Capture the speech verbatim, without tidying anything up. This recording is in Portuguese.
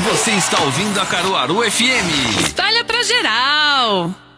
Você está ouvindo a Caruaru F M. Espalha pra geral.